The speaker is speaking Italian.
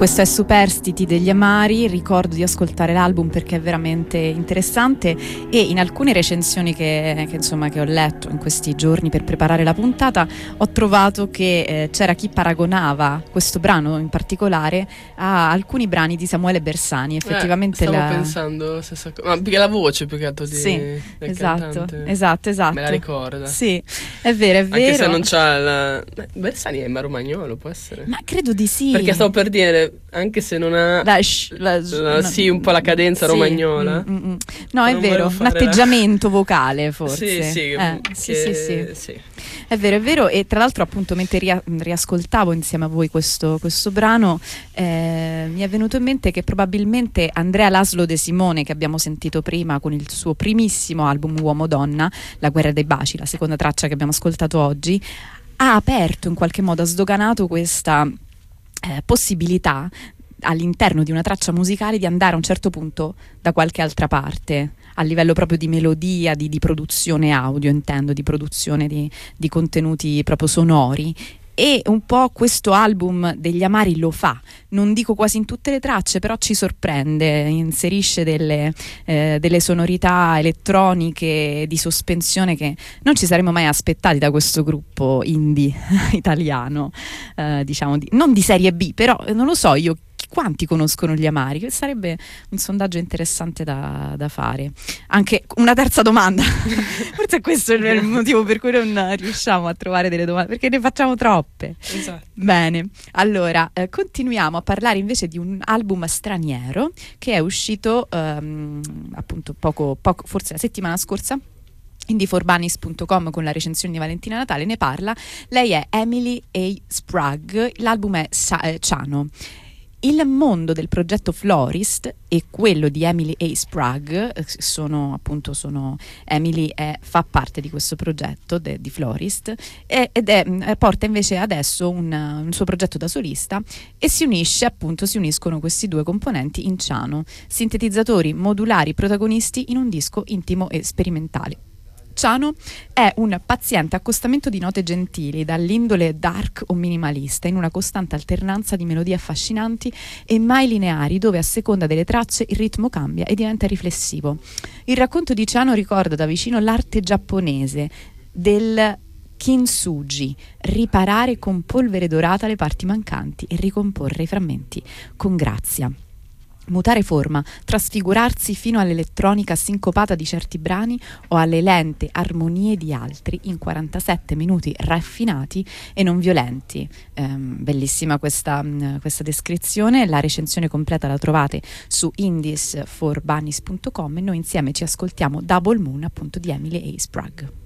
Questo è Superstiti degli Amari. Ricordo di ascoltare l'album perché è veramente interessante, e in alcune recensioni che ho letto in questi giorni per preparare la puntata ho trovato che c'era chi paragonava questo brano in particolare a alcuni brani di Samuele Bersani. Effettivamente stavo pensando stessa cosa, ma perché la voce più che altro del esatto. Me la ricorda. Sì, è vero. Anche se non c'ha Bersani è romagnolo, può essere? Ma credo di sì. Perché stavo per dire, anche se non ha sì, un po' la cadenza romagnola. No, è vero, un atteggiamento vocale forse. Sì. È vero, e tra l'altro appunto mentre riascoltavo insieme a voi questo brano mi è venuto in mente che probabilmente Andrea Laszlo De Simone, che abbiamo sentito prima con il suo primissimo album Uomo Donna, La guerra dei baci, la seconda traccia che abbiamo ascoltato oggi, ha aperto in qualche modo, ha sdoganato questa possibilità all'interno di una traccia musicale di andare a un certo punto da qualche altra parte, a livello proprio di melodia, di produzione audio, intendo, di produzione di contenuti proprio sonori. E un po' questo album degli Amari lo fa, non dico quasi in tutte le tracce, però ci sorprende, inserisce delle sonorità elettroniche di sospensione che non ci saremmo mai aspettati da questo gruppo indie italiano, diciamo non di serie B, però non lo so io quanti conoscono gli Amari, che sarebbe un sondaggio interessante da fare. Anche una terza domanda, forse questo è il motivo per cui non riusciamo a trovare delle domande, perché ne facciamo troppe. Esatto. Bene, allora continuiamo a parlare invece di un album straniero che è uscito appunto poco, forse la settimana scorsa. indieforbanis.com, con la recensione di Valentina Natale ne parla. Lei è Emily A. Sprague, l'album è Ciano. Il mondo del progetto Florist e quello di Emily A. Sprague Emily fa parte di questo progetto di Florist porta invece adesso un suo progetto da solista, e si uniscono questi due componenti in Ciano, sintetizzatori modulari protagonisti in un disco intimo e sperimentale. Ciano è un paziente accostamento di note gentili dall'indole dark o minimalista, in una costante alternanza di melodie affascinanti e mai lineari, dove a seconda delle tracce il ritmo cambia e diventa riflessivo. Il racconto di Ciano ricorda da vicino l'arte giapponese del kintsugi, riparare con polvere dorata le parti mancanti e ricomporre i frammenti con grazia. Mutare forma, trasfigurarsi fino all'elettronica sincopata di certi brani o alle lente armonie di altri in 47 minuti raffinati e non violenti. Bellissima questa descrizione. La recensione completa la trovate su indiesforbanis.com e noi insieme ci ascoltiamo Double Moon, appunto, di Emily A. Sprague.